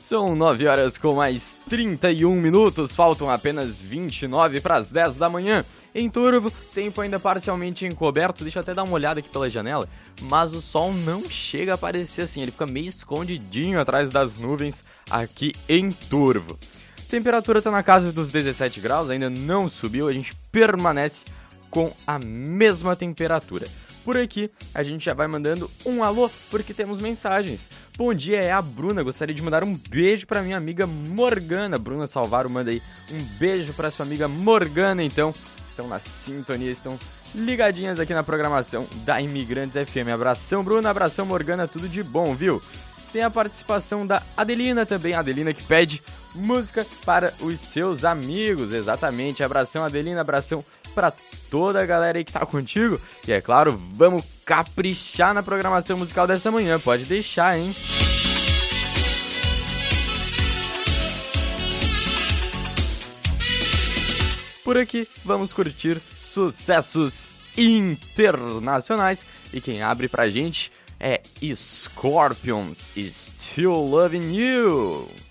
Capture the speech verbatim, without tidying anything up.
São nove horas com mais trinta e um minutos, faltam apenas vinte e nove para as dez da manhã. Em Turvo, tempo ainda parcialmente encoberto, deixa eu até dar uma olhada aqui pela janela, mas o sol não chega a aparecer assim, ele fica meio escondidinho atrás das nuvens aqui em Turvo. Temperatura está na casa dos dezessete graus, ainda não subiu, a gente permanece com a mesma temperatura. Por aqui, a gente já vai mandando um alô, porque temos mensagens. Bom dia, é a Bruna, gostaria de mandar um beijo para minha amiga Morgana. Bruna Salvaro manda aí um beijo para sua amiga Morgana, então. Estão na sintonia, estão ligadinhas aqui na programação da Imigrantes F M. Abração, Bruna, abração, Morgana, tudo de bom, viu? Tem a participação da Adelina também, a Adelina que pede música para os seus amigos, exatamente. Abração, Adelina, abração para toda a galera aí que tá contigo. E é claro, vamos caprichar na programação musical dessa manhã, pode deixar, hein? Por aqui, vamos curtir sucessos internacionais. E quem abre pra gente é Scorpions, Still Loving You.